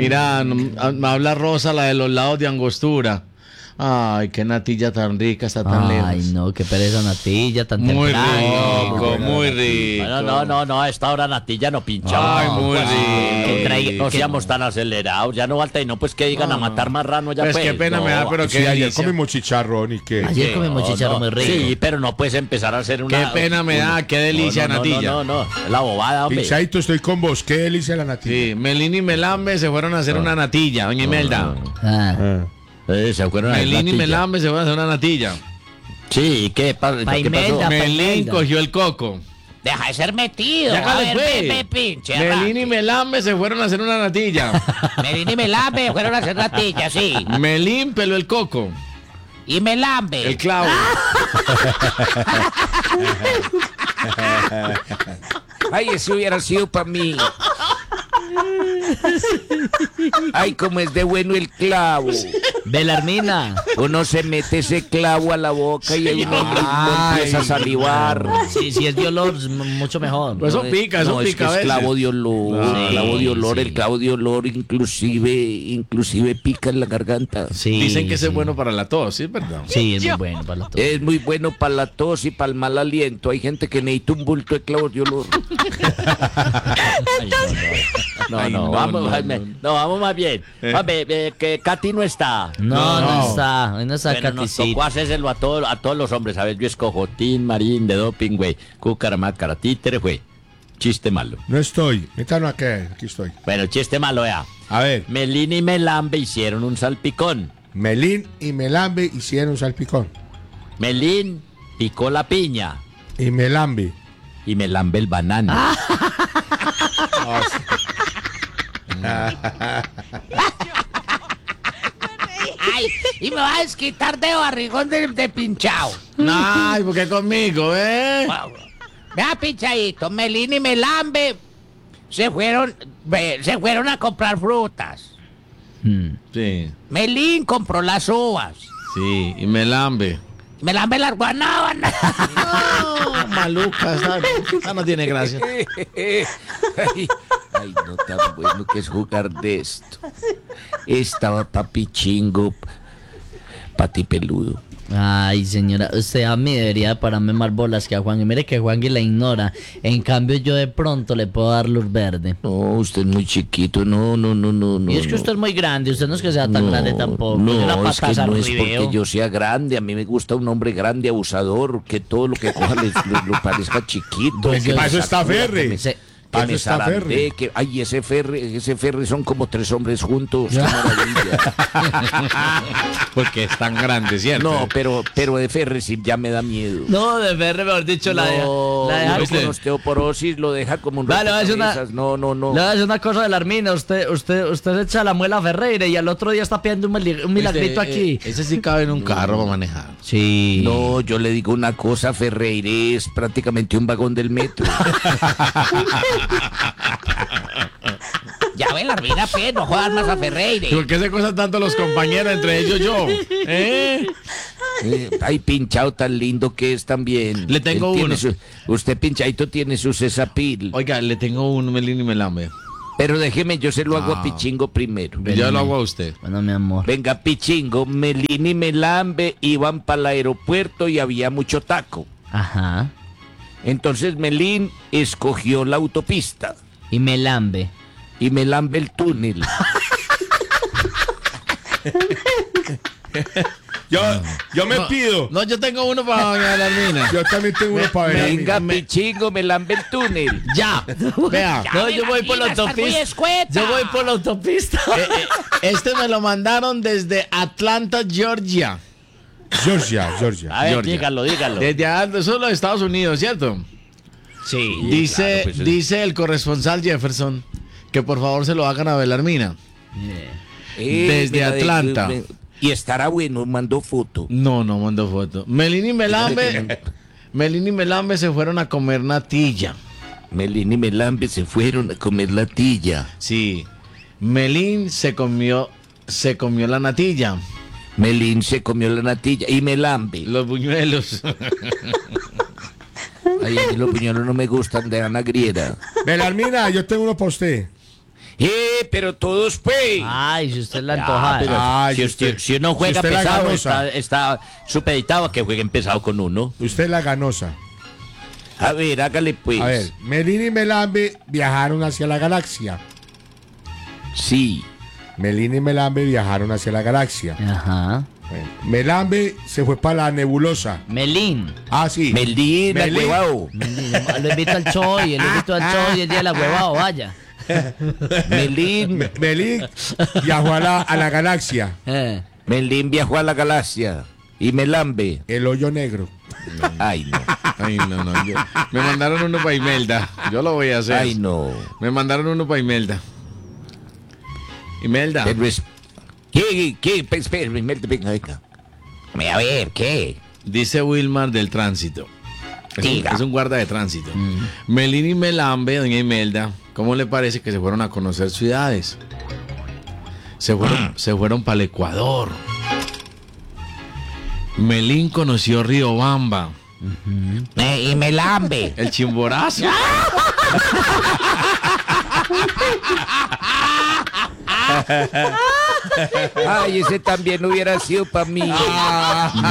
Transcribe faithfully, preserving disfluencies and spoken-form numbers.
Mira, no, habla Rosa, la de los lados de Angostura. Ay, qué natilla tan rica, está tan lejos. Ay, no, qué pereza natilla tan Muy temprano. rico, muy rico. No, no, no, no, a esta hora natilla no pinchamos. Ay, muy Pues, rico. que trae- no seamos tan acelerados, ya no falta y no, pues que digan a matar marrano ya Pues pues. qué pena no. me da, pero Sí, qué ayer delicia. comimos chicharrón y qué. Ayer comimos No, chicharrón no, muy rico. Sí, pero no puedes empezar a hacer una... Qué pena me da, qué delicia no, no, natilla. No, no, no, es la bobada, hombre. Pinchadito, estoy con vos. Qué delicia la natilla. Sí, Melín y Melambe se fueron a hacer una natilla, doña Imelda. Ah. Eh, se fueron a Melín y natilla. Melambe se fueron a hacer una natilla. Sí, ¿y qué, pa- Pa' ¿qué pasó? Imelda. Melín Imelda. cogió el coco. Deja de ser metido. Ya A cállate, ver, pues. ve, ve, pinche. Melín y Melambe se fueron a hacer una natilla. Melín y Melambe fueron a hacer natilla, sí. Melín peló el coco. Y Melambe. El clavo. Ay, eso hubiera sido para mí. Ay, como es de bueno el clavo. Belarmina. Uno se mete ese clavo a la boca y uno, uno empieza a salivar. Sí, si es de olor, es m- mucho mejor. Pues eso pica, eso no, es pica que a es veces. clavo de olor, Sí, clavo de olor, sí. el clavo de olor inclusive, inclusive pica en la garganta. Sí, Dicen que ese sí. es bueno para la tos, ¿sí es verdad? Sí, es muy bueno para la tos. Es muy bueno para la tos y para el mal aliento. Hay gente que necesita un bulto de clavos de olor. Ay, no, no, Ay, no, no, vamos, no, Jaime, no. no, vamos más bien. Eh. Hombre, eh, que Katy no está. No, no, No. está. Hoy no está Pero nos Katicita. tocó hacérselo a todos, a todos los hombres. A ver, yo escojo Tin, Marín, de doping, güey. Cucaramácara, títere, güey. Chiste malo. No estoy. Métanos aquí. Aquí estoy. Bueno, chiste malo, ya. A ver, Melín y Melambe hicieron un salpicón. Melín y Melambe hicieron salpicón. Melín picó la piña Y Melambe. y Melambe el banano. Ay, y me va a desquitar de barrigón de, de pinchado. Ay, ¿por qué conmigo, eh? Vea, pinchadito, Melín y Melambe se fueron, ve, se fueron a comprar frutas. Mm. Sí, Melín compró las uvas. sí, y Melambe. Melambe las guanábanas. No, maluca, esa, esa no tiene gracia. Ay, ay, no tan bueno que es jugar de esto. Estaba papi chingo, pati peludo. Ay, señora, usted a mí debería pararme más bolas que a Juan. Y mire que Juan la ignora. En cambio, yo de pronto le puedo dar luz verde. No, usted es muy chiquito, no, no, no, no, no. Y es que no. usted es muy grande, usted no es que sea tan No, grande tampoco. Yo la No, es que pataza no es arribeo. porque yo sea grande. A mí me gusta un hombre grande, abusador, que todo lo que coja le, le- le parezca chiquito. Pues que yo- me para eso está sacuda, Ferre. que me- Se- Que Para me eso está Ferre. zarandee, que, ay, ese Ferre, ese Ferre son como tres hombres juntos. Qué maravilla. Porque es tan grande, ¿cierto? No, pero, pero de Ferre sí ya me da miedo. No, de Ferre, mejor dicho, la deja. No, La deja uno usted. con osteoporosis lo deja como un Vale, le voy a decir una- rompecabezas. No, no, no. Le voy a decir una cosa de la Armina. Usted, usted, usted se echa la muela a Ferreira y al otro día está pidiendo un, mili- un milagrito Este, aquí. eh, ese sí cabe en un carro para manejar. Sí. No, yo le digo una cosa, Ferreira es prácticamente un vagón del metro. Ya ve la armina, pues, no jodas más a Ferreira. ¿Y por qué se cosas tanto los compañeros, entre ellos yo? ¿Eh? Eh, ay, pinchado tan lindo que es también. Le tengo Él tiene uno. su- usted, pinchadito, tiene su cesapil. Oiga, le tengo un Melín y Melambe. Pero déjeme, yo se lo hago a Ah. Pichingo primero. Yo lo hago a usted. Bueno, mi amor. Venga, Pichingo, Melín y Melambe iban para el aeropuerto y había mucho taco. Ajá. Entonces Melín escogió la autopista Y Melambe. y Melambe el túnel. Yo, yo me pido. No, yo tengo uno para doña Alarmina. Yo también tengo uno para ver. Venga, Pichingo, Melambe el túnel. Ya, vea. No, yo voy por la Armina, estás muy autopista. escueta. Yo voy por la autopista. Eh, eh, este me lo mandaron desde Atlanta, Georgia. Georgia, Georgia. A ver, Georgia. dígalo, dígalo. Desde allá, eso es los Estados Unidos, ¿cierto? Sí. Dice, claro, pues, es- dice el corresponsal Jefferson que por favor se lo hagan a Belarmina. Eh, Desde mira, Atlanta. de- y estará bueno, mandó foto. No, no mandó foto. Melín y Melambe, Melín y Melambe se fueron a comer natilla. Melín y Melambe se fueron a comer la tilla. Sí. Melín se comió, se comió la natilla, Melín se comió la natilla y Melambe. los buñuelos. Ay, a mí los puñuelos no me gustan de Ana Griera. Belarmina, yo tengo uno para usted. Eh, pero todos pues. Ay, si usted la Ya, antoja. pero Ay, si, si usted- usted- si uno si juega usted la pesado, ganosa. está, está supeditado a que juegue pesado con uno. Usted es la ganosa. A ver, hágale pues. A ver, Melina y Melambe viajaron hacia la galaxia. Sí. Melina y Melambe viajaron hacia la galaxia. Ajá. Bueno, Melambe se fue para la nebulosa. Melín. Ah, sí. Melín, Melín. huevado. Melín. Lo invito al Choy, lo invito al Choy el día de la huevada, vaya. Melín. Me- Melín viajó a la, a la galaxia. Eh. Melín viajó a la galaxia. Y Melambe. El hoyo negro. Ay, no. Ay, no, no. yo- me mandaron uno para Imelda. Yo lo voy a hacer. Ay, no. Me mandaron uno para Imelda. Imelda. Pero es- ¿Qué? ¿Qué? Pe- Espera, Imelda, venga, venga. A ver, ¿qué? Dice Wilmar del tránsito. Es un, Diga. es un guarda de tránsito. Melín y Melambe, doña Imelda, ¿cómo le parece que se fueron a conocer ciudades? Se fueron, se fueron para el Ecuador. Melín conoció Riobamba, Eh, y Melambe. el Chimborazo. Ay, ese también hubiera sido para mí.